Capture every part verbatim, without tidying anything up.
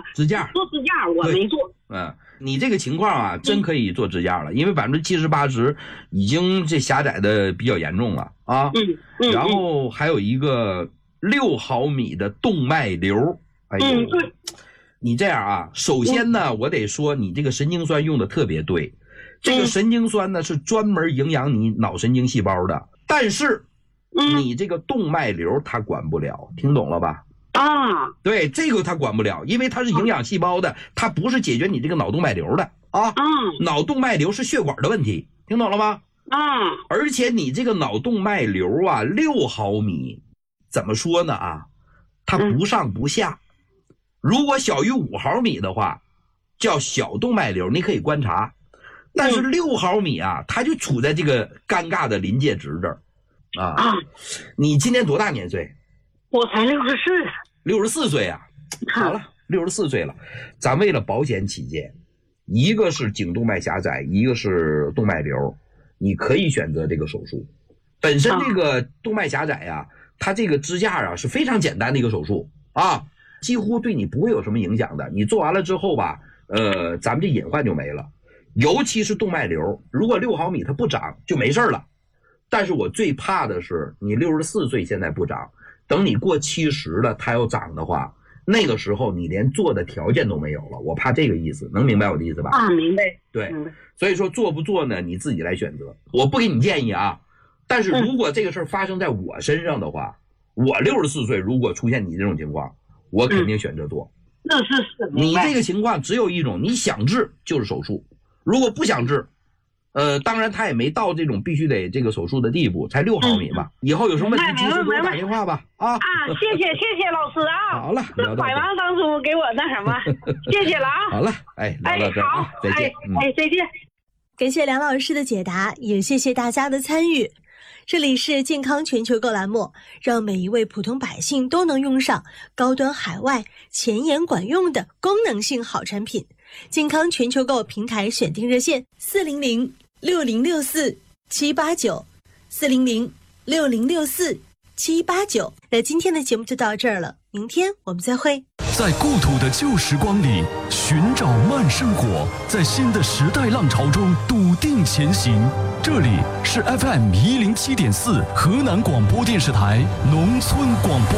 支架做支架我没做。 嗯，你这个情况啊，真可以做支架了，因为百分之七十八十已经这狭窄的比较严重了啊。 嗯嗯。 然后还有一个六毫米的动脉瘤。哎呦， 嗯，对。 你这样啊，首先呢，嗯、我得说你这个神经酸用的特别对。这个神经酸呢是专门营养你脑神经细胞的，但是你这个动脉瘤它管不了，听懂了吧？ 啊， 对，这个它管不了，因为它是营养细胞的，它不是解决你这个脑动脉瘤的啊。脑动脉瘤是血管的问题，听懂了吗？ 啊， 而且你这个脑动脉瘤啊，六毫米，怎么说呢啊？它不上不下，如果小于五毫米的话，叫小动脉瘤，你可以观察。但是六毫米啊，它就处在这个尴尬的临界值这儿，啊啊！你今年多大年岁？ 我才六十四。 六十四岁啊！好了，六十四岁了，咱为了保险起见，一个是颈动脉狭窄，一个是动脉瘤，你可以选择这个手术。本身这个动脉狭窄呀、啊，它这个支架啊是非常简单的一个手术啊，几乎对你不会有什么影响的。你做完了之后吧，呃，咱们这隐患就没了。尤其是动脉瘤，如果六毫米它不长就没事了。但是我最怕的是你六十四岁现在不长，等你过七十了它要长的话，那个时候你连做的条件都没有了。我怕这个意思，能明白我的意思吧？ 啊，明白。 对，所以说做不做呢，你自己来选择。我不给你建议啊，但是如果这个事儿发生在我身上的话，嗯、我六十四岁如果出现你这种情况，我肯定选择做。 那是是。 你这个情况只有一种，你想治就是手术。如果不想治，呃，当然他也没到这种必须得这个手术的地步，才六毫米吧。嗯、以后有什么问题及时给我打电话吧。啊啊，谢谢谢谢老师啊。 好了， 这百忙当中给我那什么，谢谢了啊。 好了，哎，聊到这儿啊，再见。 哎，再见。 感谢梁老师的解答，也谢谢大家的参与。这里是健康全球购栏目，让每一位普通百姓都能用上高端海外前沿管用的功能性好产品。健康全球购平台选定热线四零零六零六四七八九四零零六零六四七八九。那今天的节目就到这儿了，明天我们再会。 在故土的旧时光里寻找慢生活，在新的时代浪潮中笃定前行。这里是 F M 一零七点四河南广播电视台农村广播。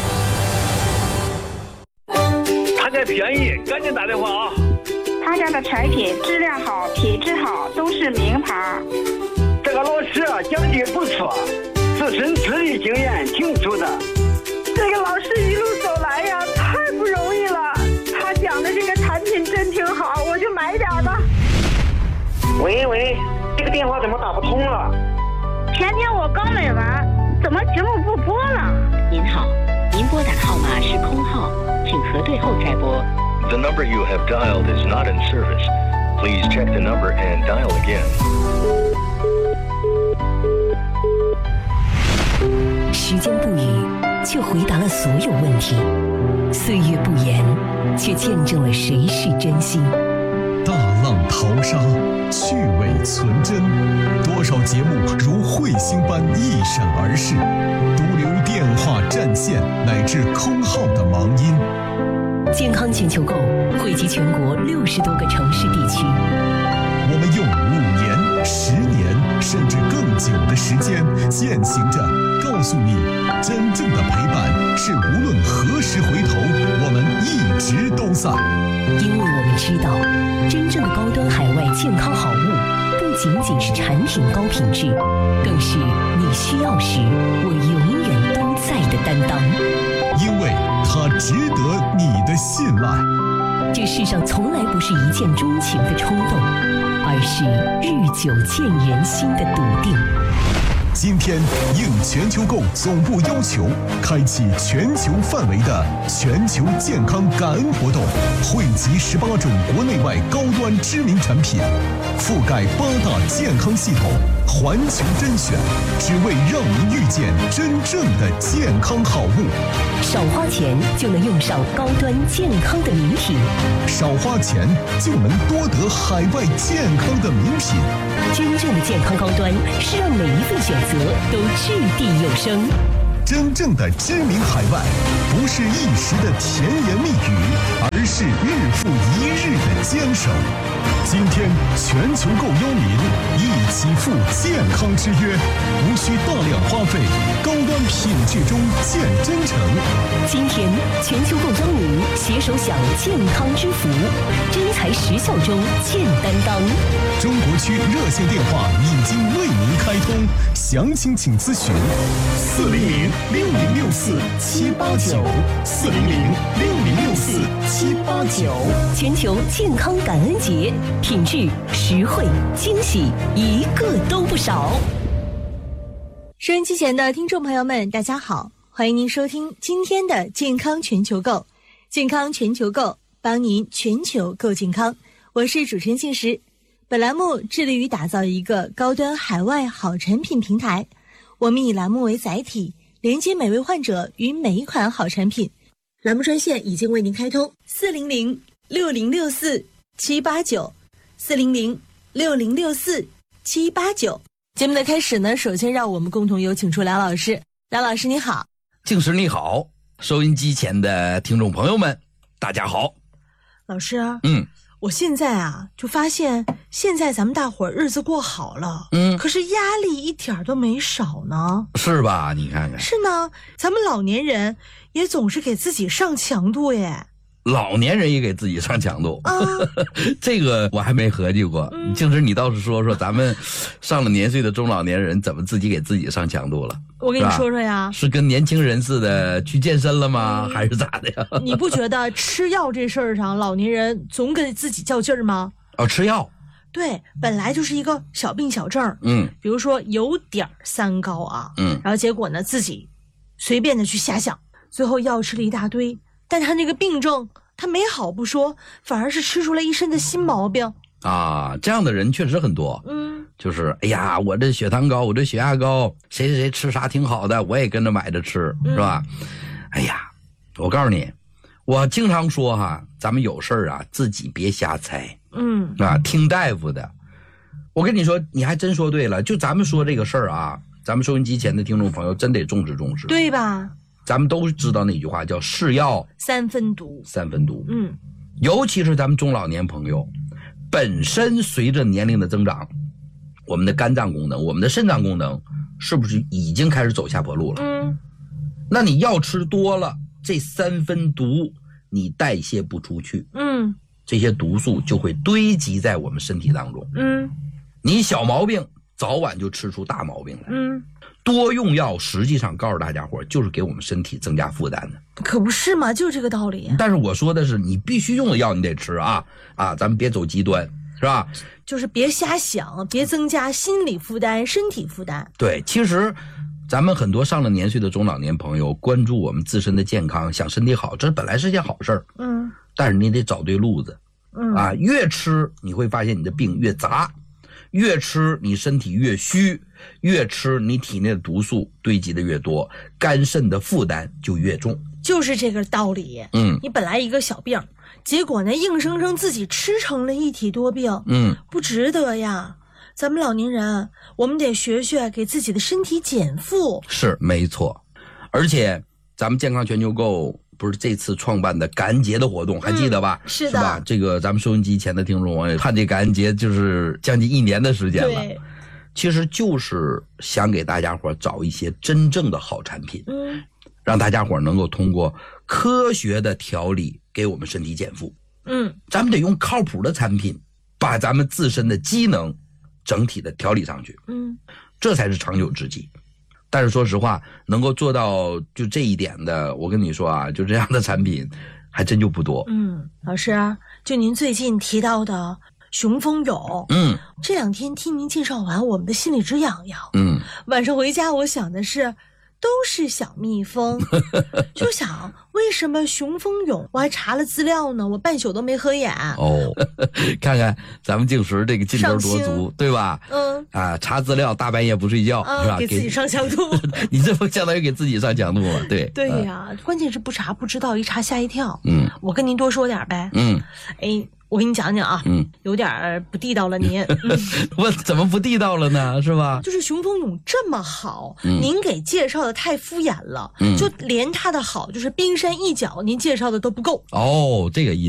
他家便宜，赶紧打电话啊！ 他家的产品质量好，品质好，都是名牌。 这个老师啊，讲的不错，自身资历经验挺足的。 这个老师一路走来呀，太不容易了。他讲的这个产品真挺好，我就买点吧。 喂喂，这个电话怎么打不通了？ 前天我刚买完，怎么节目不播了？ 您好，您拨打的号码是空号，请核对后再拨。 The number you have dialed is not in service. Please check the number and dial again. 时间不语，却回答了所有问题；岁月不言，却见证了谁是真心。 大浪淘沙，趣味存真，多少节目如彗星般一闪而逝，独留电话占线乃至空号的忙音。 健康全球购汇集全国六十多个城市地区， 我们用五年、十年甚至更久的时间，践行着告诉你，真正的陪伴是无论何时回头，我们一直都在。 因为我们知道，真正的高端海外健康好物，不仅仅是产品高品质，更是你需要时我永远都在的担当。 因为它值得你的信赖。 这世上从来不是一见钟情的冲动，而是日久见人心的笃定。 今天应全球购总部要求，开启全球范围的全球健康感恩活动，汇集十八种国内外高端知名产品，覆盖八大健康系统，环球甄选，只为让您遇见真正的健康好物。 少花钱就能用上高端健康的名品， 少花钱就能多得海外健康的名品。 真正的健康高端是让每一份选择都掷地有声。 真正的知名海外，不是一时的甜言蜜语，而是是日复一日的坚守。今天全球购优民一起赴健康之约，无需大量花费，高端品质中见真诚。 今天全球购优民携手享健康之福，真材实效中见担当。 中国区热线电话已经为您开通，详情请咨询四零零六零六四七八九四零零六零六四七八九。 全球健康感恩节，品质、实惠、惊喜，一个都不少。 收音机前的听众朋友们，大家好，欢迎您收听今天的健康全球购。健康全球购，帮您全球购健康。我是主持人庆石。本栏目致力于打造一个高端海外好产品平台，我们以栏目为载体，连接每位患者与每一款好产品。栏目专线已经为您开通，四零零六零六四七八九，四零零六零六四七八九。节目的开始呢，首先让我们共同有请出梁老师。梁老师你好。 静时你好，收音机前的听众朋友们，大家好。 老师啊， 嗯。 我现在啊，就发现现在咱们大伙儿日子过好了， 嗯， 可是压力一点都没少呢， 是吧？你看看， 是呢，咱们老年人也总是给自己上强度耶。 老年人也给自己上强度啊， 这个我还没合计过。嗯，静时你倒是说说，咱们上了年岁的中老年人怎么自己给自己上强度了？ 我跟你说说呀， 是跟年轻人似的去健身了吗？嗯，还是咋的呀？ 你不觉得吃药这事儿上，老年人总给自己较劲儿吗？ 哦，吃药。 对，本来就是一个小病小症， 嗯， 比如说有点三高啊， 嗯， 然后结果呢自己随便的去瞎想，最后药吃了一大堆。但他那个病症他没好不说，反而是吃出来一身的新毛病啊！这样的人确实很多， 嗯， 就是哎呀，我这血糖高，我这血压高，谁谁谁吃啥挺好的，我也跟着买着吃，是吧？嗯，哎呀，我告诉你，我经常说哈，咱们有事儿啊，自己别瞎猜， 嗯啊，听大夫的。我跟你说，你还真说对了，就咱们说这个事儿啊，咱们收音机前的听众朋友真得重视重视， 对吧？ 咱们都知道那句话叫是药三分毒， 三分毒。 嗯， 尤其是咱们中老年朋友，本身随着年龄的增长，我们的肝脏功能、我们的肾脏功能，是不是已经开始走下坡路了？ 嗯， 那你药吃多了，这三分毒你代谢不出去， 嗯， 这些毒素就会堆积在我们身体当中， 嗯， 你小毛病早晚就吃出大毛病来， 嗯。 多用药实际上告诉大家伙，就是给我们身体增加负担的， 可不是嘛，就这个道理。 但是我说的是，你必须用的药你得吃啊啊，咱们别走极端，是吧？ 就是别瞎想，别增加心理负担、身体负担。 对，其实咱们很多上了年岁的中老年朋友，关注我们自身的健康，想身体好，这本来是件好事儿， 嗯， 但是你得找对路子， 嗯啊，越吃你会发现你的病越杂。越吃你身体越虚，越吃你体内的毒素堆积的越多，肝肾的负担就越重， 就是这个道理。 嗯， 你本来一个小病，结果呢硬生生自己吃成了一体多病， 嗯， 不值得呀。咱们老年人，我们得学学给自己的身体减负。 是没错，而且咱们健康全球购不是这次创办的感恩节的活动，还记得吧？ 嗯、是的， 是吧？这个咱们收音机前的听众，我看这感恩节就是将近一年的时间了。 对， 其实就是想给大家伙找一些真正的好产品， 嗯， 让大家伙能够通过科学的调理给我们身体减负。 嗯， 咱们得用靠谱的产品，把咱们自身的机能整体的调理上去。 嗯， 这才是长久之计。但是说实话，能够做到就这一点的，我跟你说啊，就这样的产品还真就不多。 嗯，老师，就您最近提到的雄风友， 嗯， 这两天听您介绍完，我们的心里直痒痒。 嗯， 晚上回家我想的是，都是小蜜蜂，就想为什么雄蜂蛹？我还查了资料呢，我半宿都没合眼。 哦，看看咱们静时这个劲头多足，对吧？ 嗯， 啊，查资料大半夜不睡觉， 啊、 是吧？ 给自己上强度。 你这不相当于给自己上强度吗？对。 对呀、嗯，关键是不查不知道，一查吓一跳。 嗯， 我跟您多说点呗。 嗯， 哎。我给你讲讲啊， 嗯， 有点不地道了您。嗯、 我怎么不地道了呢？是吧？ 就是雄蜂蛹这么好， 嗯、 您给介绍的太敷衍了， 嗯， 就连它的好，就是冰山一角，您介绍的都不够。 哦，这个意思。